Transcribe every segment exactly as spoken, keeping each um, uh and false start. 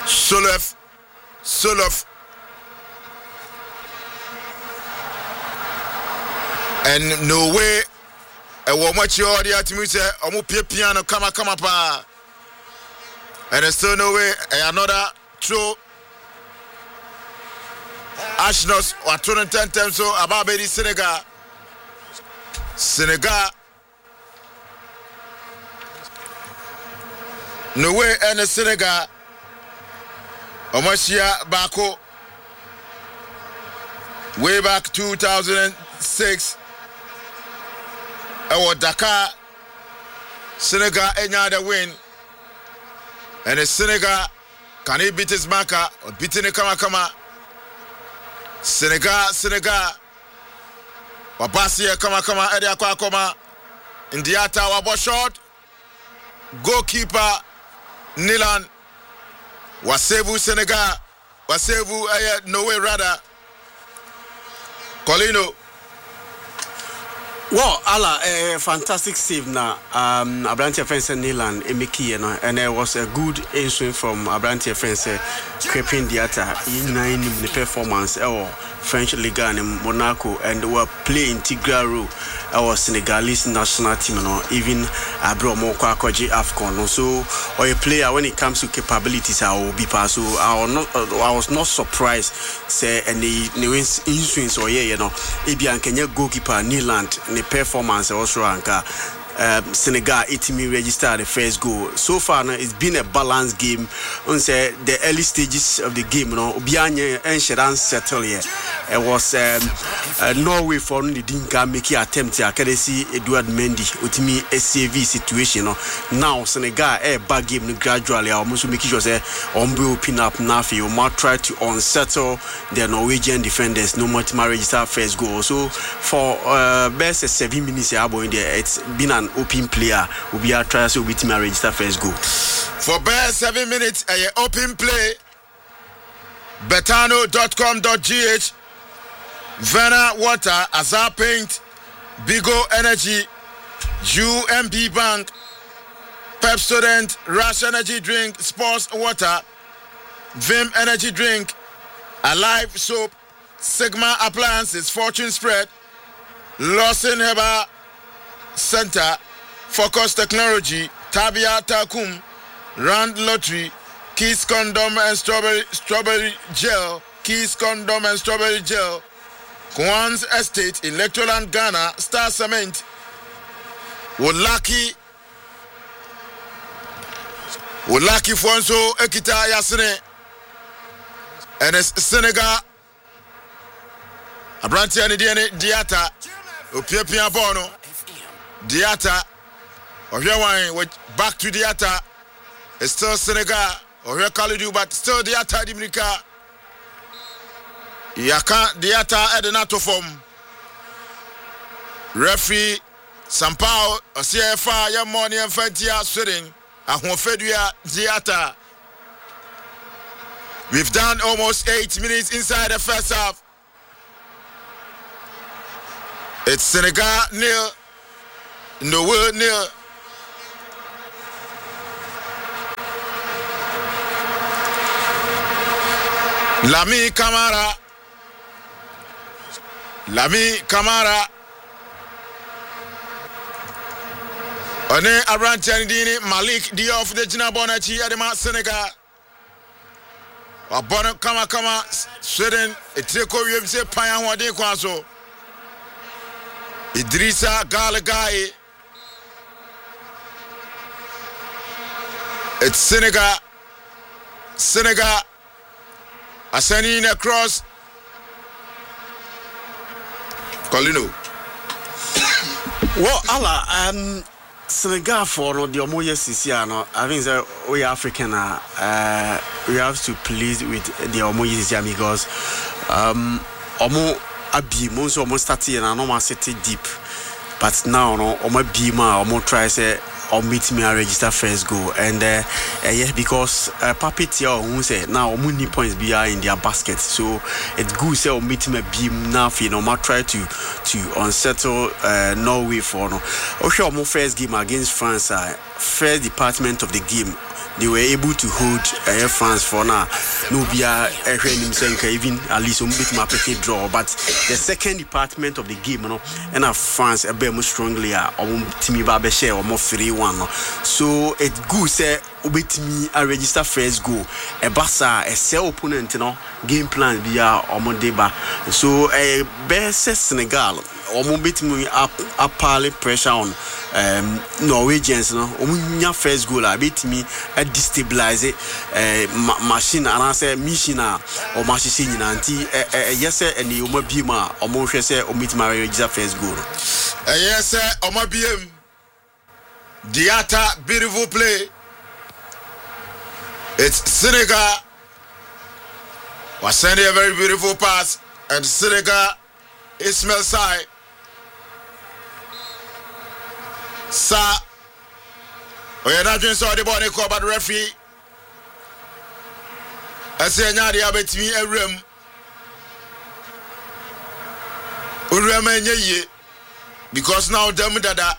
Solof, Solof, and no way. A woman you already at me say, "Omu piano, come come up." And there's still no way. Another throw. Ashnos or twenty ten times so about Betty Senegal. Senegal. No way and the Senegal. Omoshia Bako. Way back two thousand six. Our Dakar. Senegal enya the win. And the Senegal can he beat his marker or beating the Kama Kama? Senegal, Senegal. Wabasia Kama Kama Edia Kwa Kama. Indiata Wabo shot. Goalkeeper Nilan. Wasevu Senegal. Wasevu uh, no way rather. Colino. Well, Allah, a fantastic save now. Um, Abrantia Fence Nilan, Emeki, you know, and it was a good inswing from Abrantia Fence, Crepin Diata, in nine the performance, or French Liga and Monaco, and were playing integral role. Our Senegalese national team, you know, even Abro Moko Koji Afcon. So, or a player when it comes to capabilities, I will be passed. So, I was not, I was not surprised, say, and the new inswings or yeah, you know, Ebian Kenya goalkeeper Niland. The performance also anka um, Senegal it me register the first goal. So far now it's been a balanced game. On say the early stages of the game, you know, Obianye and Sheran settle here. It was um, uh, Norway for the Dinka making attempt here. Can see Edouard Mendy with me a C V situation. You know. Now Senegal a bad game gradually. Almost making sure say Ombu pin up Nafi. You might try to unsettle the Norwegian defenders. No much register first goal. So for uh, best seven minutes here, in there, it's been an open player. Will be a try to beat me register first goal. For best seven minutes, a open play. Betano dot com dot g h. Vena Water, Azar Paint, Bigo Energy, U M B Bank, Pepsodent, Rush Energy Drink, Sports Water, Vim Energy Drink, Alive Soap, Sigma Appliances, Fortune Spread, Lawson Heba Center, Focus Technology, Tabia Takum, Rand Lottery, Keys Condom and Strawberry Strawberry Gel, Keys Condom and Strawberry Gel, Kwan's Estate, Electroland Ghana, Star Cement, Wolaki, Wolaki Fonso, Ekita Yasine, and Senegal, Abranti and Diata, Opia Bono, Diata, or your back to Diata, it's still Senegal, or your Kalidu, but still Diata Dimika. Yaka Diata Edenato form. Referee Sampao C F A Yamoni and Fantia Sweden Ahofedua Diata. We've done almost eight minutes inside the first half. It's Senegal nil. No world nil. Lami Kamara. Lami Kamara. One Abrantian Dini Malik Diouf de Jina Bonachi Adema Senegal. Wabona Kama Kama Sweden Eteko Yemse Payan Wade Kwaso. Idrissa Galagai. It's Senegal. Senegal. Asani across. Colino. Well, Allah, um, Senegal for no the Omoye Sisiano. I think that we African uh, we have to please with the Omoye Sisia because um Omo abi most almost started and I know city deep, but now no Omo Bima Omo try say or meet me and register first goal and uh, uh, yeah because uh, Papi Tia who say now many points be in their basket, so it's good say or meet me be now you know might try to to unsettle uh, Norway for no. Okay, our first game against France, uh, first department of the game they were able to hold uh, France for now. No be a even at least um bit my pretty draw. But the second department of the game, you know, and uh, France a bit more strongly uh um Timmy Babe share or more three one. No? So it good say obet me a register first goal. A bassa a sell opponent, you know, game plan be a omodeba. So a best Senegal or more bit me up up pile pressure on um Norwegians, no omunya first goal a bit me a destabilize uh, machine and I say machine or machine anti yes sir and you might be ma or more say or meet my register first goal. Yes sir, Omabiem Diata, beautiful play. It's Senegal was sending a very beautiful pass, and Senegal Ismail Sai Sa we are not doing so the body call but referee I say nyadi abetimi ewrem urem enye because now dem dada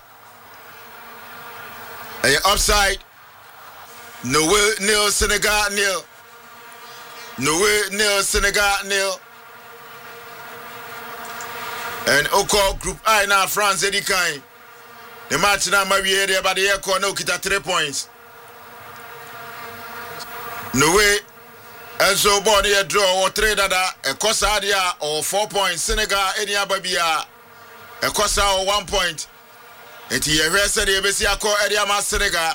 a offside. No way, nil Senegal, nil. No way, nil Senegal, nil. And Oko Group I now France Eddie Kain. The match now maybe area by the air corner kita three points. No way. And so body a draw or trade dada a Kosadia or four points. Senegal any ababia a Kosa or one point. And he said the Bessia call Ediama Senegal.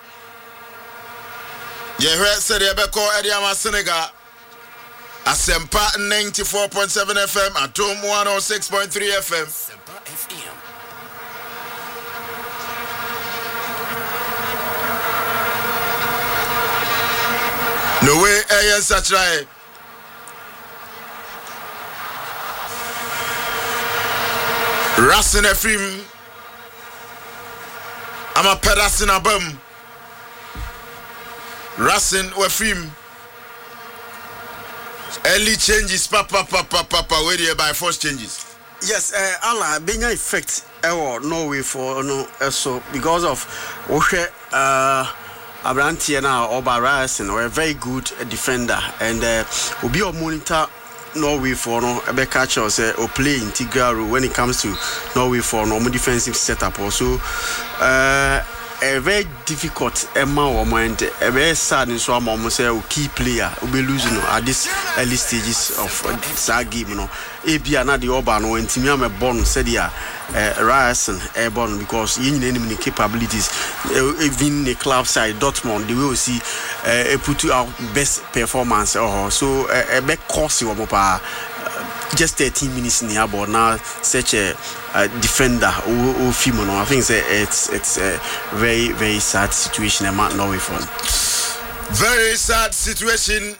Yehwe said Ebeko Ediama Senegal. Asempa ninety-four point seven F M at Tom one oh six point three F M. Asempa F M. No way, Ayan Satrai. Rasin Efrim. I'm a pedasin abum. Rasin Efrim. Early changes, papa, papa, papa, where you by first changes. Yes, uh, Allah, being an effect, uh, Norway for no, uh, so because of okay, uh, Abrantiana or Barras and we're a very good uh, defender, and uh, will be a monitor Norway for no a catcher say or play integral role when it comes to Norway for no defensive setup also. Uh, A very difficult Emma or mind, a very sad in so almost a key player will be losing at this early stages of that game. You know, A B and the Urban when Timiam born said yeah, Ryerson airborne because in any capabilities, even the club side Dortmund, they will see a put out best performance or so a back course you just thirteen minutes in the airborne now such a Uh, defender or, or female. I think it's it's a very very sad situation. I'm not Norway for. Very sad situation.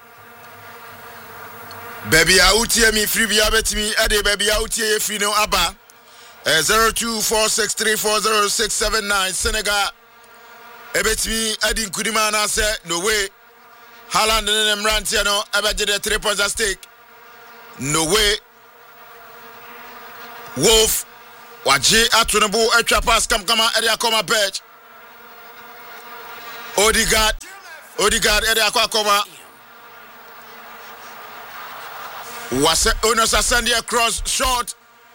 Baby, out here me free. Be abet me. Ade baby out here if you know Abba. Zero two four six three four zero six seven nine Senegal. Abet me. Adi Kudimana said no way. Haaland and Mrantiano. Abet the three points at stake. No way. Wolf, Waji Atunabu, Etra Pass, come come out, Edia Koma Page. Odegaard, Odegaard, Edia Koma. Was Unos Asandi across short.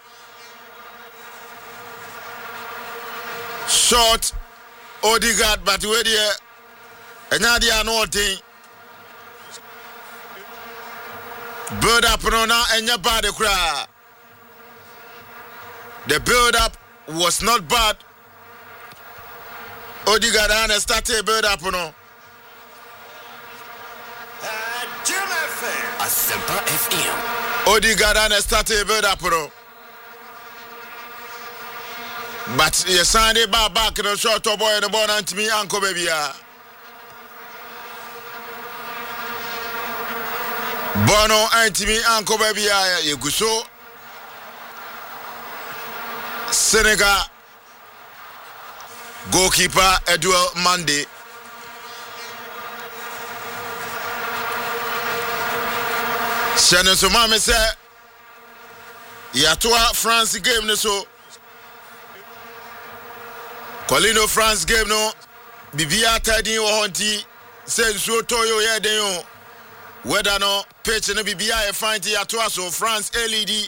Short, Odegaard, but where the Nadia no thing. Bird up on and your body cry. The build-up was not bad. Odegaard and started build-up, no. Asempa F M. Odegaard and started build-up, no. But you signed it back back in the short boy and the ball and me, Uncle Baby. Bono and me, Uncle Baby. You go so. Senegal goalkeeper Edouard Mendy. Shannon so mama say Yatoa France game no so Colino France game no bibia tadin wo honti se nsuo toyo ye den o whether no pitch no bibia e fine ti ato aso France L E D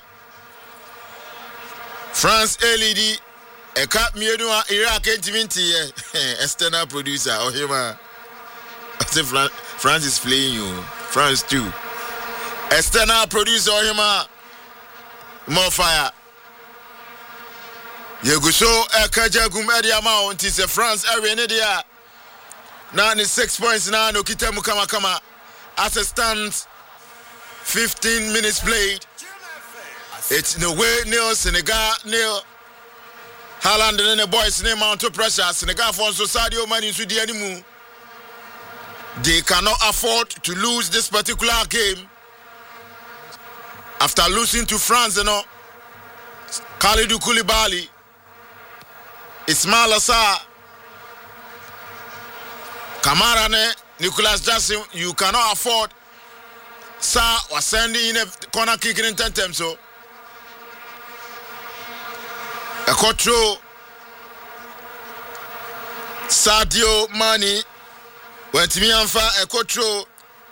France L E D e ka mienu a Iraq entiminti ye external producer Ohima say France is playing you France too external producer Ohima more fire Yeguso ekaja gum edi amount is a France area ne dia na ni six points na no kitemu kama kama as it stands fifteen minutes played. It's no way nil Senegal nil Haaland and the boys name out to pressure Senegal for Sadio Mane into the animal. They cannot afford to lose this particular game after losing to France, you know. Kalidou Koulibaly, Ismail Assar, Kamara ne Nicolas Jackson, you cannot afford. Sa was sending in a corner kick in ten times so. A control Sadio Mane went to me and fa a control.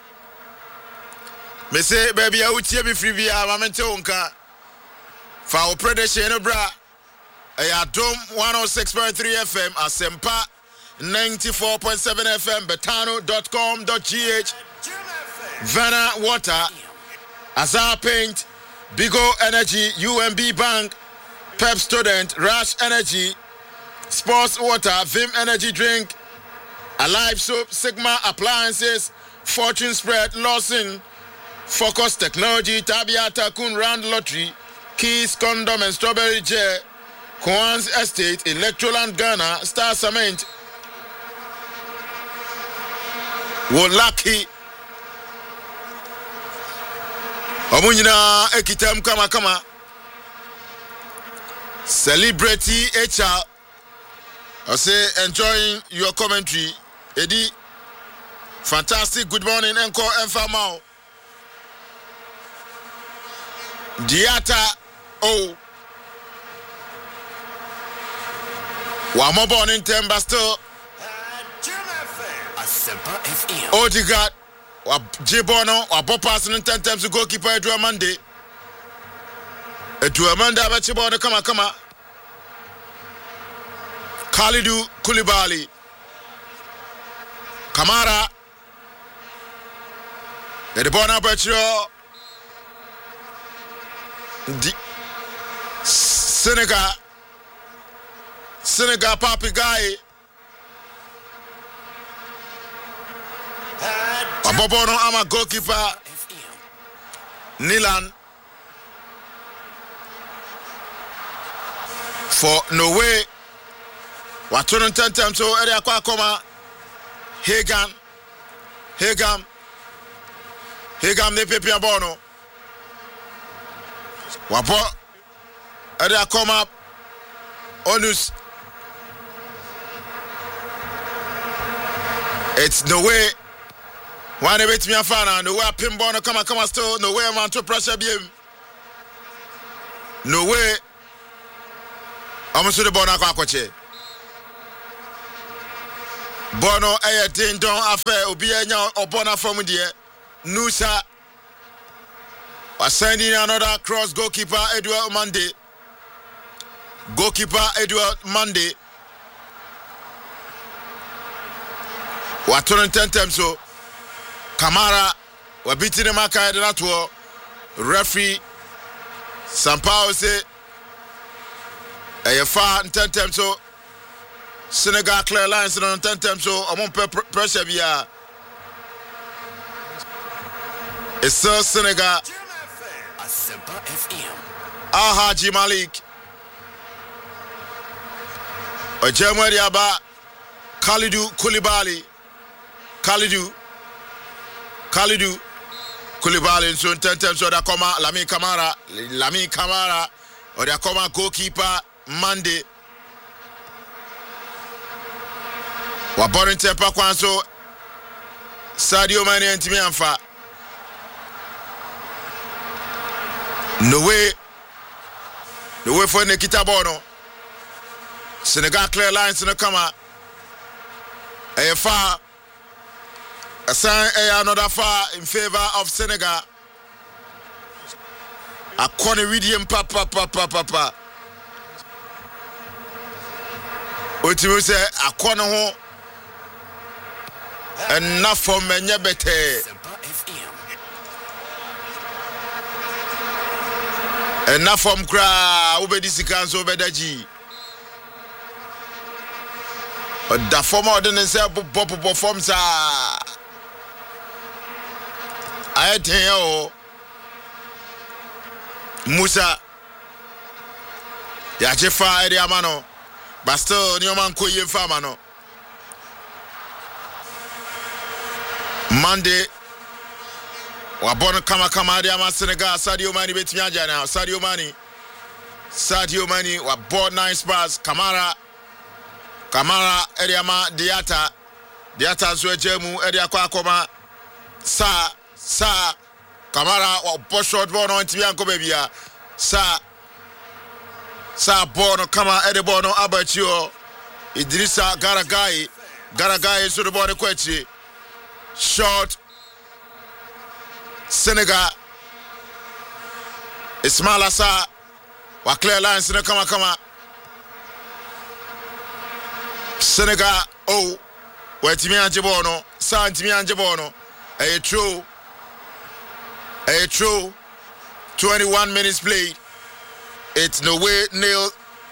Me say baby I would be free via Mamente Unka. For predation no bra. I Dome one oh six point three F M at Sempa ninety-four point seven F M betano dot com dot g h. Vanna Water, Azar Paint, Bigo Energy, U M B Bank, Pep Student, Rush Energy, Sports Water, Vim Energy Drink, Alive Soap, Sigma Appliances, Fortune Spread, Lawson, Focus Technology, Tabiata Kun Round Lottery, Keys Condom and Strawberry J, Kwan's Estate, Electroland Ghana, Star Cement, Wolaki, Omunyina ekitem kama kama Celebrity H R I say enjoying your commentary Eddie fantastic good morning encore Enfamao Diata oh Wamo born in Temba still Odegaard wa Jibono wa bopas in ten times to goalkeeper Edouard Mendy. Edouard Mendy abachibono kama kama. Kalidou Koulibaly. Kamara. Edibona abachiro. Senegal. Senegal Papi Guy. Abobono ama goalkeeper Nilan for Norway. Watono ten times so area kwa koma Hagan Hagam Hagam ne pepe abono Wapo area koma Onus. It's Norway. One bit me a fan, no way pinball no come come still, no way man to pressure be. No way. I'm so the bona kwache. Bono aye din don affair obi anya obona from there. Nusa was sending another cross goalkeeper Edouard Mendy. Goalkeeper Edouard Mendy. What turn ten times so Kamara were beating him at the referee Sampao say a far ten times so Senegal clear lines on ten times so among pressure via it's so Senegal Alhaji Malik a Germany about Kalidou Koulibaly Kalidou Kalidou Koulibaly in so ten times so da koma Lamine Camara Lamine Camara or da koma goalkeeper Mendy wa borin tepa kwanso Sadio Mane ntimi amfa no way no way for Nikita Bono Senegal clear lines no kama A far, a sign, another far in favor of Senegal. A corner medium, papa, papa, papa. What you say, a corner home. Enough for many better. Enough from cry, obedi sikanso obedaji. Da former didn't say pop perform sa. I tell you, Musa. Ya chefa eri amano. Basto ni oman ko yen fa mano. Monday. Wabon kama kama adi ama Senegal. Sadio Mane betimi aja now. Sadio Mane. Sadio Mane wabon nice pass. Kamara. Kamara edi ama Diata. Diata zwe jemu edi akwa akoma. Sa. Sa. Kamara wabon short ball no intimi anko baby ya. Sa. Sa bono kama edi bono Abachio. Idrissa Garagai. Garagai so the ball kwechi. Short. Senegal. Ismail Assar. Wa clear lines in the kama kama. Senegal. Oh. Where Timi Anjebono. San Timi Anjebono. A true. A true. twenty-one minutes played. It's no way nil.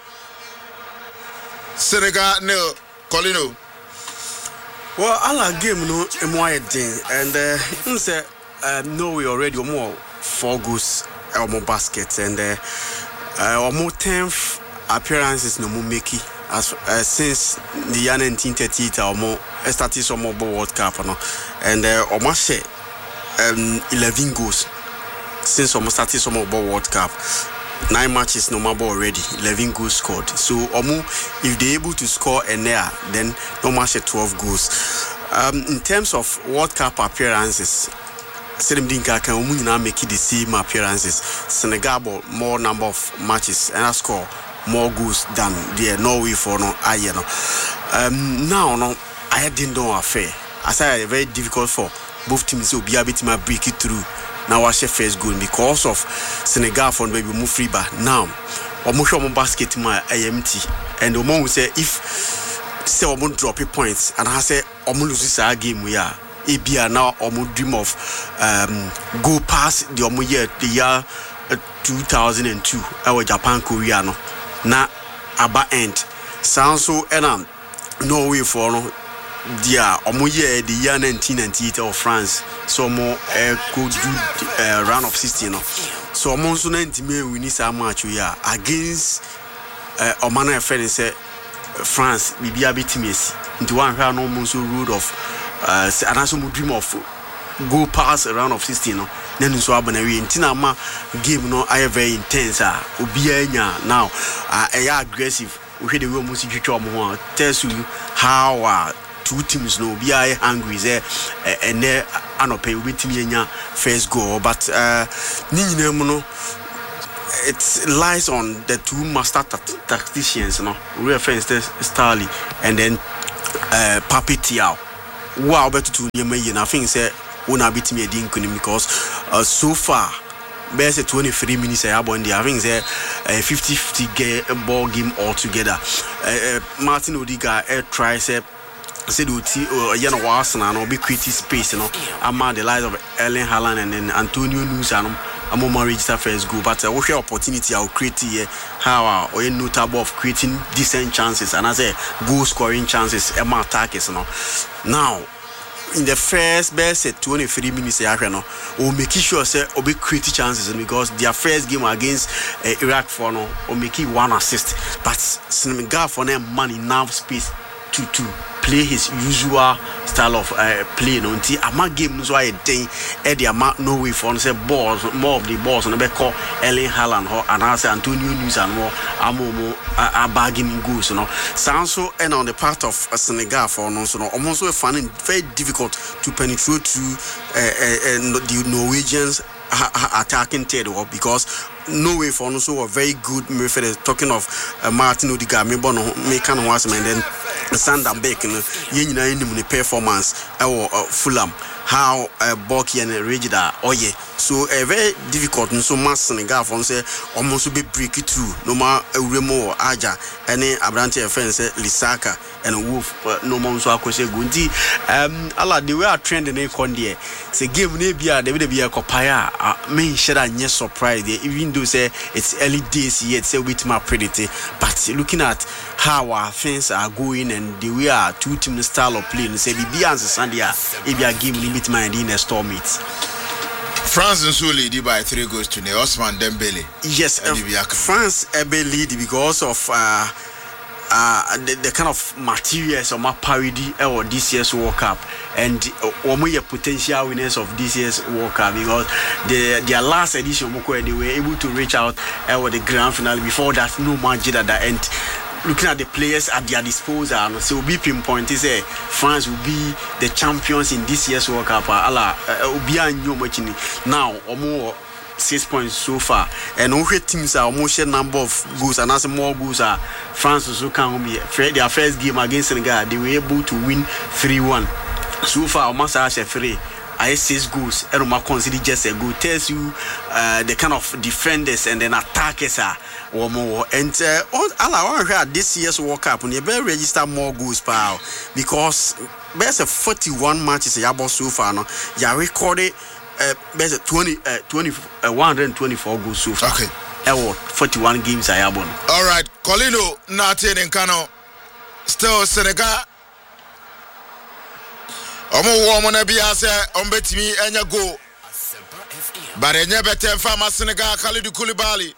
Senegal nil. Colino. Well, all game no emoye thing, and uh, say uh, no we already more four goals or more baskets, and uh, uh, or more tenth appearances no more make as uh, since the year nineteen thirty or more started some more World Cup no, and uh, almost say um eleven goals since almost started some more World Cup. Nine matches no more already, eleven goals scored. So Omu, if they're able to score and there, then no match at twelve goals. Um, in terms of World Cup appearances, Selim Dinka can Omu now make it the same appearances. Senegal more number of matches and I score more goals than the Norway for no I know. Um, now no, I didn't know affair. I say very difficult for both teams to be able to break it through. Now our first goal because of Senegal for baby move free back now or more basket my A M T and the moment say if say or drop points and I say or lose our game we are it be now or dream of um go past the omo year the year uh, two thousand two our Japan Korea no na aba end sounds so and um Norway for no dia omo year the year nineteen ninety-eight of France so more uh, could do uh, round of sixteen no so omo so ninety me win this match we are against uh, omana friend say France bibia betimesi into one round no so road of uh, and also dream of go past a round of sixteen no then so abana we ntina ma game no I very intense ah obi anya now uh, uh, aggressive we the way most twitwa omo tells you how uh, two teams no be angry there and there anope wetimi anya first goal but uh ni nyina mu no it lies on the two master tacticians no real friends Starley and then uh Papi Thiaw wow better to nyama yi na think say una bitimi edi nkunim because uh, so far best twenty-three minutes I have on the I think say a fifty fifty ball game altogether uh, uh, Martin Odegaard uh, try say said uti uh, you know Arsenal no be creative space you know among the likes of Erling Haaland and then Antonio Nunes and I'm on register first goal but uh, we share opportunity I'll create here how or uh, notable of creating decent chances and as a goal scoring chances and attackers you know now in the first best at twenty-three minutes you know or make sure say or be creative chances because their first game against uh, Iraq for no or make it one assist but Senegal for them money now space to to play his usual style of uh, play no until ama game no so I think e dey ama no way for say balls more of the balls no be call Erling Haaland ho and I say Antonio Nunes and more amomo a bargaining goals no sound so and on the part of uh, Senegal for no so no almost finding very difficult to penetrate through uh, uh, uh, the Norwegians ha- ha- attacking territory because no way for no so a very good midfielder talking of uh, Martin Odegaard me bono me can was and then Sander Beck no ye nyina enim ne performance ewo Fulham how uh, Bucky and Regida oye so a uh, very difficult so mass Senegal from say almost be break it through no ma Remo Aja any Abrante friends Lisaka and Wolf uh, no man so akose gundi um ala the way are trending in Condie say game ne bia dey be a kopaya me share nye surprise there even though say it's early days yet say with my predicted but looking at how our things are going and the way our two team style of playing say be answer Sunday if you are game limit mind in a storm it France and so lead by three goals to ne Osman Dembele. Yes, uh, France uh, lead because of uh, uh, the, the kind of materials of my parody or this year's World Cup and uh, more potential winners of this year's World Cup because the their last edition they were able to reach out uh, the grand finale. Before that, no margin at the end. Looking at the players at their disposal, so we pinpoint is a France will be the champions in this year's World Cup. Allah, be a new match now or more six points so far, and all teams are almost a number of goals, and as more goals are France also can be their first game against Senegal. They were able to win three one. So far, almost as a three. I six goals, and I consider just a goal. Tells you uh, the kind of defenders and then attackers are or more. And uh, all I want to hear this year's World Cup, and you better register more goals, pal, because there's a forty-one matches you have so far. No, you recorded uh, there's a twenty, uh, twenty, uh, one hundred twenty-four goals so far. Okay, uh, forty-one games I have on. All right, Colino, Natin and Kano, still Senegal. Omo woman na bia se ombetimi enya go but enya betem fama Senegal Kalidou Koulibaly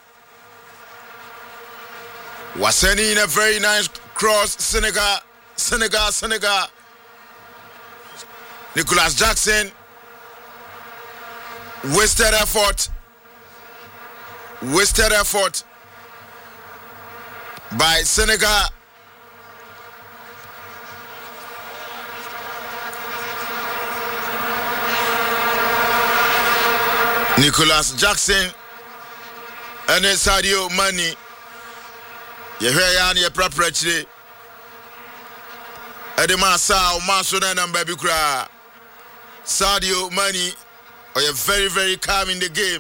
was sending a very nice cross. Senegal Senegal Senegal Nicholas Jackson wasted effort wasted effort by Senegal. Nicholas Jackson and Sadio Mane. You hear yan ye preparatory. Edema Sao Masona and Baby Kra. Sadio Mane are you very, very calm in the game.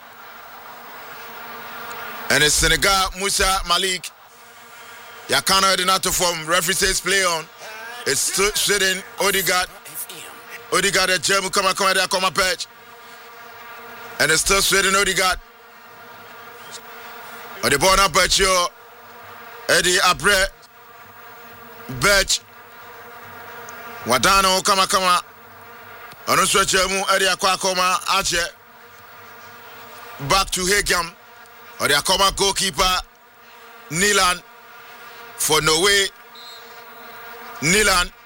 And it's Senegal Musa Malik. Yakana did not to form referee says play on. It's sitting Odegaard. Odegaard at German come come there come patch. And it's still sitting Odegaard. Or the ball up at you. Eddie Abre. Birch. Wadano kama kama. Ono switch mu Eddie Akwakoma Ache. Back to Hegam. Or the Akoma goalkeeper Nilan for Norway. Nilan.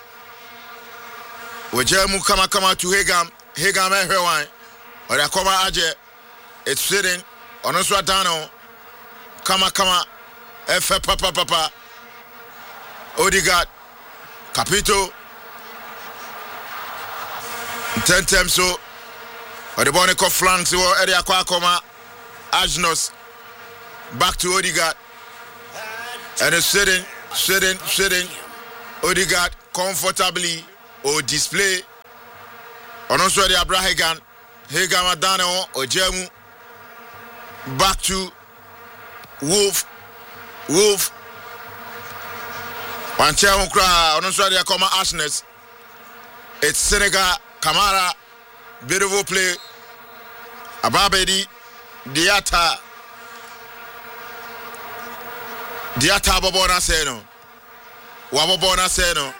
Wejemu kama kama to Hegam. Hegam ehrewan. Or the Akoma Ache. It's sitting. Ono Swadano. Kama kama. Efe papa papa. Odegaard. Capito. Ten times so. Or the Bonico flanks or Eddie Akwakoma. Ajnos. Back to Odegaard. And it's sitting, sitting, sitting. Odegaard comfortably or display. On also the Abrahagan. Hegam Adano or Jemu. Back to Wolf. Wolf. One chair on cry. On also the Akoma Ashnes. It's Senegal. Kamara. Beautiful play. Ababedi. Diata. Diata Bobona Seno. Wabobona Seno.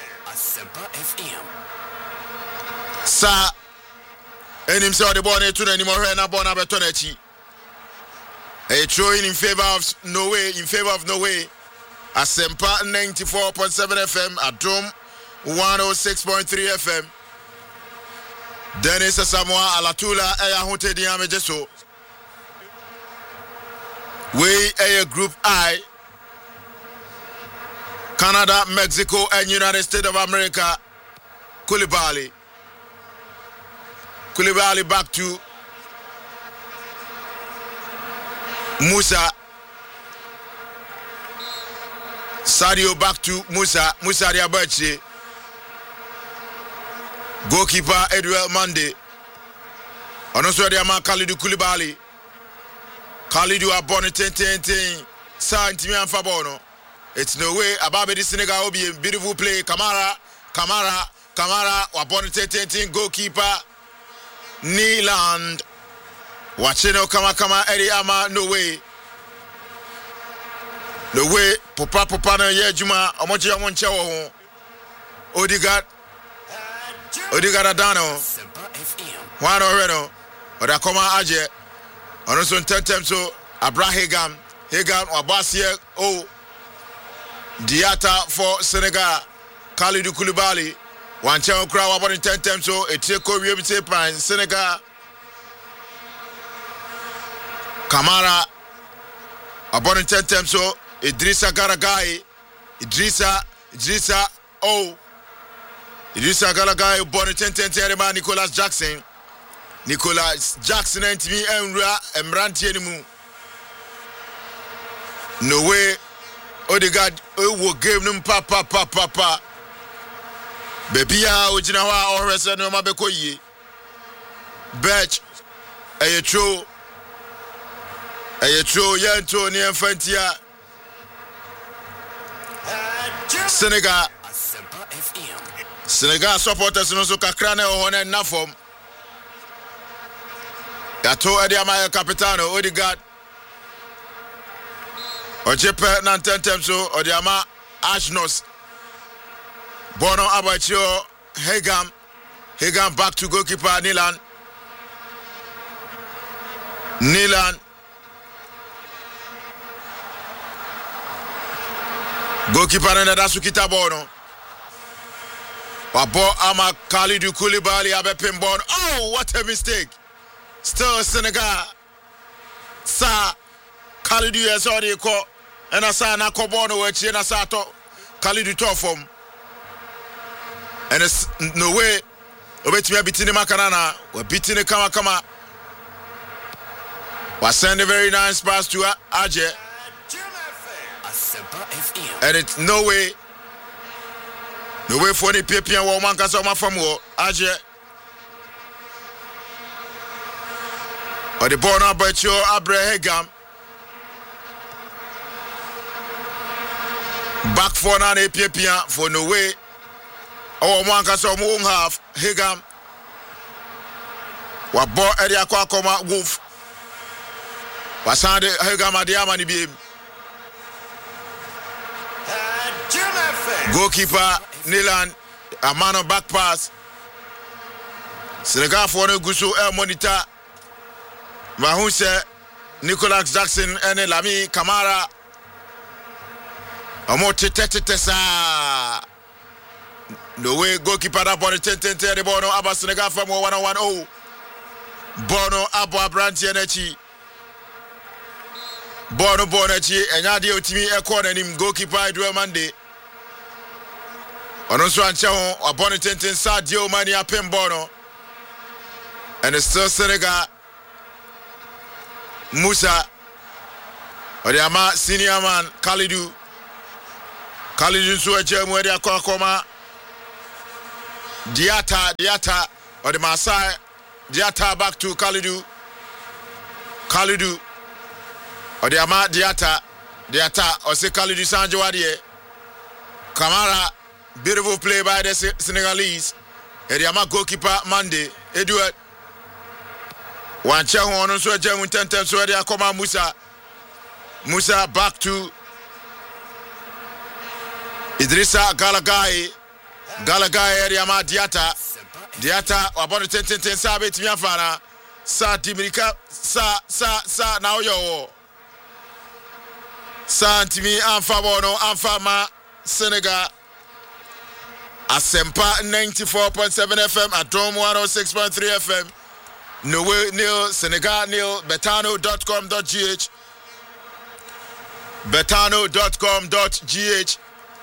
Sa. And himself the born to anymore and a bona betonechi. A throwing in favor of Norway, in favor of Norway. Asempa ninety-four point seven F M at Dome one oh six point three F M. Dennis Asamoah Alatula Eya Hote Diamejeso. We Eya Group I. Canada, Mexico, and United States of America. Koulibaly. Koulibaly back to Musa. Sadio back to Musa. Musa Diabachi. Goalkeeper Edwell Mande. Onoswa Diama Khalidou Koulibaly. Khalidou abone ten ten ten. Sa intimi anfabono. It's no way Ababe di Senegal will be a beautiful play. Kamara, Kamara, Kamara abone ten ten ten. Goalkeeper Niland. Wachino kama kama Eddie Ama no way. No way, Papa Papa na ye juma omochi amonche wo ho. Odegaard Odegaard Adano. One already. Oda koma aje. Ono so tentem so Abraham Hegam Wabasie o Diata for Senegal. Khalidou Koulibaly. One chance crowd about tentem so eteko wiebite pan Senegal. Kamara about tentem so Idrissa Galagai, Idrissa, Idrissa, oh, Idrissa Galagai, born in ten ten ten, Nicholas Jackson, Nicholas Jackson, and me, Emra, Emranti anymore. No way, Odegaard, oh, will give them papa, papa, papa. Baby, I would know how or rest no Mabekoye. Batch, a true, a true, Yanto, near Fantia. Senegal Senegal supporters no so kakra na ho na na form. Yato edi ama capitano Odegaard. Ojepe na tentem so odi ama Ashnos. Bono Abachio Hegam. Hegam back to goalkeeper Nilan. Nilan. Goalkeeper na Dasukita Bono. Wabo ama Khalidou Koulibaly abepin Bono. Oh, what a mistake. Still Senegal. Sa Khalidou yes already ko. And asa na ko Bono wechi na sa to Khalidou to form. And it's no way. Obetimi abitini makanana. We bitini kama kama. We send a very nice pass to Aje. And it's no way. No way for the P P and woman can say my family. Aje. Or the born up by your Abraham. Back for an A P P for no way. Oh, one can say won't have Hegam. What bought Eddie Aquacoma Wolf. Was handed Hegam at the Amani Beam. Goalkeeper Nilan, a man on back pass. Senegal for no Gusu El Monitor. Mahunse, Nicholas Jackson, and Lami Kamara. Amote Tetesa. No way, goalkeeper up on the ten ten ten. Bono Abba Senegal from one oh one oh. Bono Abba Branti Enechi. Bono Bonechi, and Yadi Otimi Ekon and him goalkeeper Edwell Mande. Onoso Anchao, a bonnet in Sadio Mania Pem Bono. And it's still Senegal. Musa. Odiama senior man, Khalidou. Khalidou Sueche Mwedia Kwakoma. Diata, Diata, or the Masai. Diata back to Khalidou. Khalidou. Odiama Diata. Diata, or say Khalidou Sanjoadie. Kamara. Beautiful play by the Senegalese. Ediama goalkeeper Mande. Edward. One check on also a gem with ten times so they come Musa. Musa back to Idrissa Galagai. Galagai Ediama Diata. Diata about the ten ten ten Sabit Miafana. Sa Timirika. Sa sa sa now yo. Sa Timi Anfabono Anfama Senegal. Asempa ninety-four point seven F M at Dome one oh six point three F M. No way, nil, Senegal nil, betano dot com dot g h. betano dot com dot g h.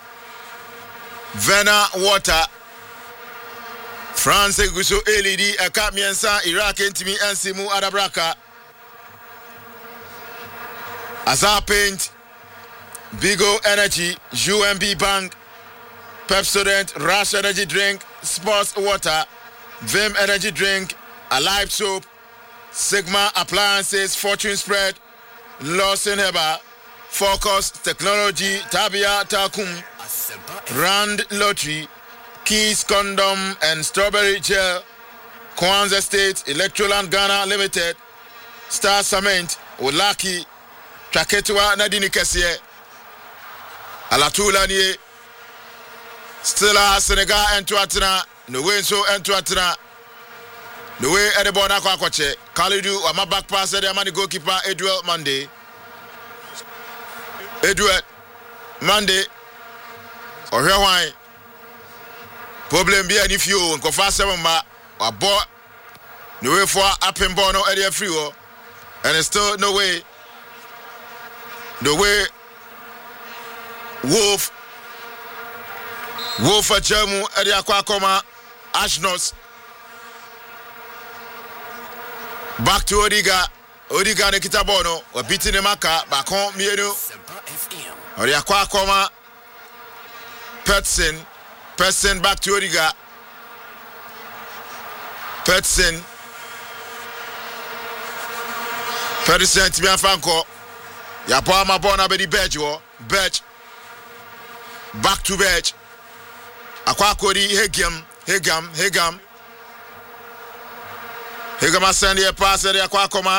Vena Water. France Guso L E D, Eka Miensa, Iraq Intimi Ensimu Adabraka. Azar Paint. Bigo Energy, U M B Bank, Pepsodent, Rush Energy Drink, Sports Water, Vim Energy Drink, Alive Soap, Sigma Appliances, Fortune Spread, Lawson Heba, Focus Technology, Tabia Takum, Rand Lottery, Keys Condom and Strawberry Gel, Kwanzaa State, Electroland Ghana Limited, Star Cement, Olaki, Traketua Nadini Kessie, Alatula Nye, Stella Senegal and Tuatana, Nuwenso and Tuatana, Nuwe Edebona Kwakwache, Kalidu, Ama back passer, the money goalkeeper, Edward Monday. Edward Monday, or here why? Problem be any few and Kofa seven ma, or bought no way for up and bono area free, and it's still no way. The way Wolf Wolf a Germu area Kwakoma Ashnos back to Odiga. Odiga ne kitabono wa biti ne maka bakon mienu Odiga Kwakoma Petson Petson back to Odiga Petson Petson timi afanko ya pa ma bona be di Bedge wo Bedge back to Bedge akwa kodi Hegam Hegam Hegam Hegam asende e pass e akwa koma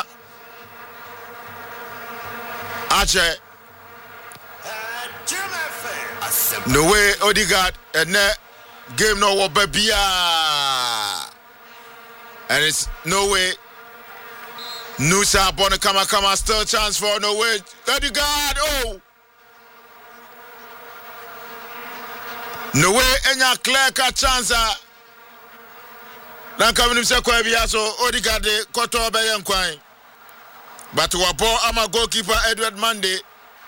Ache no way Odegaard and ne game no wo babia and it's no way Nusa Bona Kama Kama still chance for no way Odegaard oh no way enya clear cut chance na kamini mse kwa bia so Odegaard de koto be yen kwan but wapo ama goalkeeper Edward Monday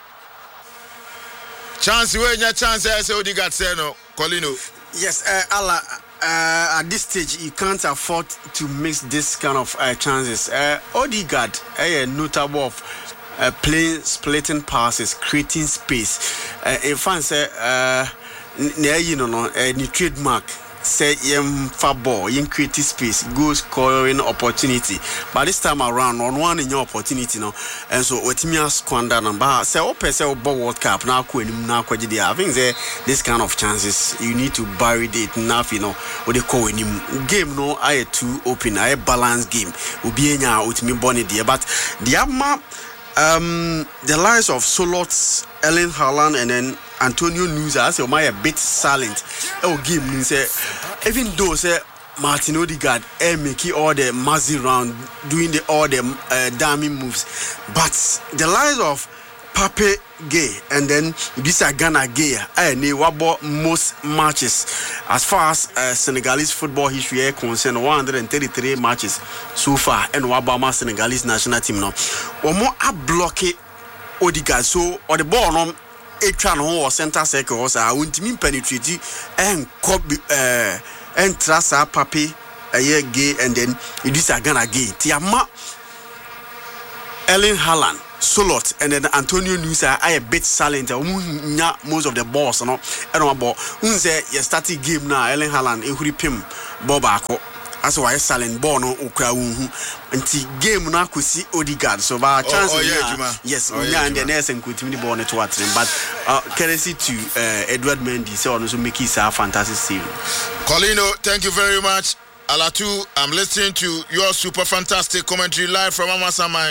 chance we nya chance say Odegaard say no Colino. Yes, uh, Allah, uh, at this stage you can't afford to miss this kind of uh, chances. Uh, Odegaard, a uh, notable of uh, playing, splitting passes, creating space. Uh, in fact, say, uh, you know, no, uh, the trademark. Say yem fa ball, yem creative space, goal scoring opportunity. But this time around, on one in your opportunity now, and so what me squander number. Say open say about World Cup now. Now, I think say this kind of chances you need to bury it enough. You know what they call him game. No, I too open, I balanced game. Ubi enya with me bonny there, but the ama um the lives of Solot, Erling Haaland, and then Antonio Nusa say my a bit silent. Oh game means say even though say Martin Odegaard eh make all the mazzy round doing the all the uh, damning moves, but the lives of Pape Gay and then this Ghana Gay I know about most matches as far as uh, Senegalese football history is concerned. One hundred thirty-three matches so far and Wabama Senegalese national team now or more a block Odegaard so or the ball no a tran or center circle was I won't mean penetrate and copy uh and trasa Pape a year Gay and then this Ghana Gay Tiama Erling Haaland Solot and then Antonio Nusa I a bit silent most of the balls no and about unse you start game now Erling Haaland e huri pim bobako as why silent ball no ukra unhu nti game na kosi Odegaard so ba chance oh, oh, yeah, yes oh, yeah, and the next and continue the ball net what but uh, courtesy to uh, Edward Mendy so also make it a fantastic save. Colino, thank you very much. Alatu, I'm listening to your super fantastic commentary live from Amasamai.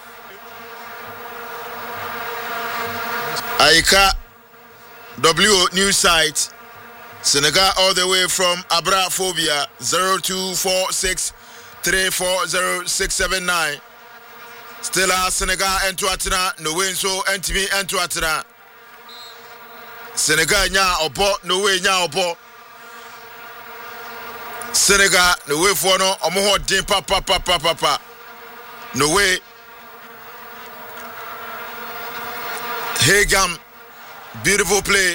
Aika W news site Senegal all the way from Abraphobia zero two four six three four zero six seven nine. Stella Senegal ento atena no way so entimi ento atena. Senegal nya obo no way nya obo. Senegal no way for no omo ho den papa papa papa. No way. Hegam, beautiful play.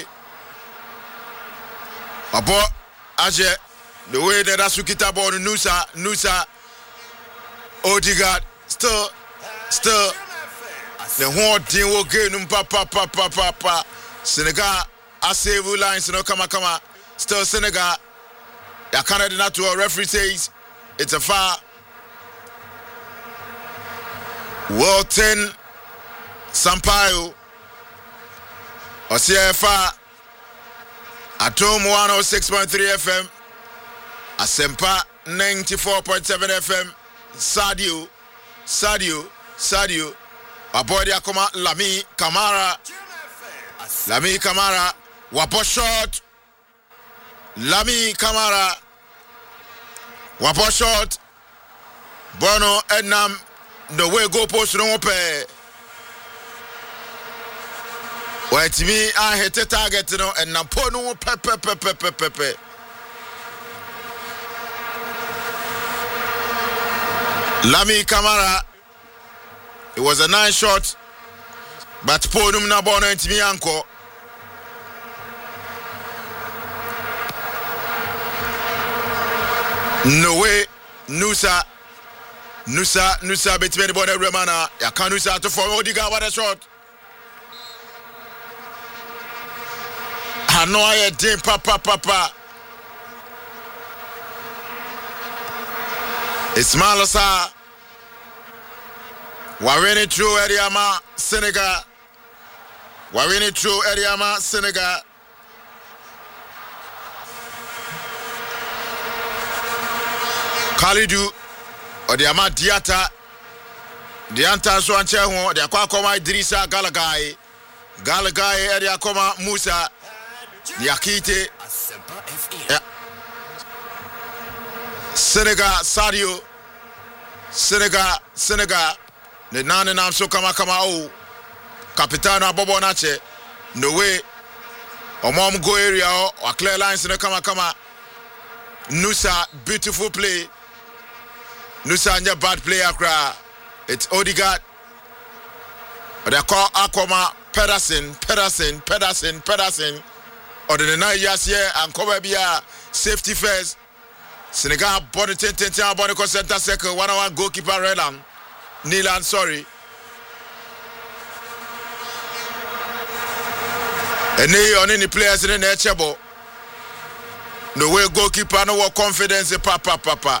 Abo Aje, the way that Asukita ball Nusa, Nusa, Odegaard, still, still, The whole team will get him papa papa papa. Senegal, I save lines, no come come. Still Senegal. Ya Canada not to a referee says it's a foul. Walton Sampaio Osiefa Atom one oh six point three F M Asempa ninety-four point seven F M Sadio Sadio Sadio Abodi Akoma Lami Kamara Lami Kamara Wapo shot Lami Kamara Wapo shot Bono Ednam the way go post no pay. Wait me, I hit a target no and Napono pepe pepe pepe pepe. Lami Kamara. It was a nice shot, but Ponum na bono and me anko. No way, Nusa. Nusa, Nusa, between the body Remana. Ya can Nusa to form Odiga, what a shot. Hanoya Dim Papa Papa. Ismail Osa. Warini True Eriama, Senegal. Warini True Eriama, Senegal. Khalidou. Or the Amad Diata, the Antas one chair, the Aquacoma Idrissa Galagai, Galagai, the Akoma Musa, the Akite, Senegal, Sadio, Senegal, Senegal, the Nana Namso Kamakama, Capitana Bobonache, no way, or Mom Go area or clear lines in the Kamakama, Nusa, beautiful play. Nusanya bad player cry. It's Odegaard. Or they call Akoma Pedersen, Pedersen, Pedersen, Pedersen. Or the nine years here and cover be a safety first. Senegal body ten ten ten body center second one on one goalkeeper Relan. Nilan sorry. And they on any players in the chebo. No way goalkeeper no confidence papa papa.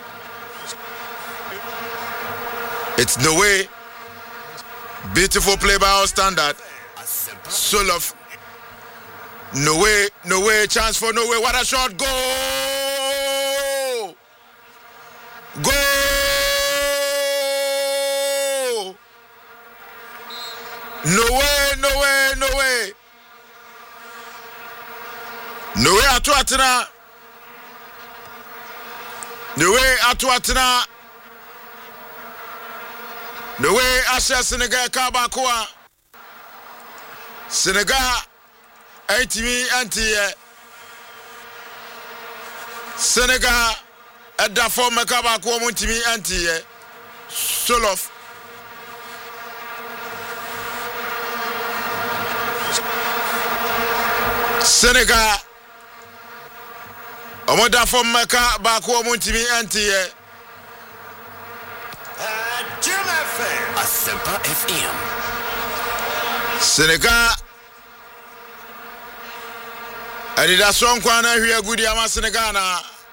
It's no way. Beautiful play by our standard. Solof. No way, no way, chance for no way. What a shot. Go! Go! No way, no way, no way. No way at Watina. No way at Watina. The way Asha Senegal Kabakwa Senegal eighty me anti Senegal at the former Kabakwa Muntimi anti Solof Senegal Omoda former Kabakwa Muntimi anti Asempa F M. Senegal. And it has some kind of here good Yama Senegana.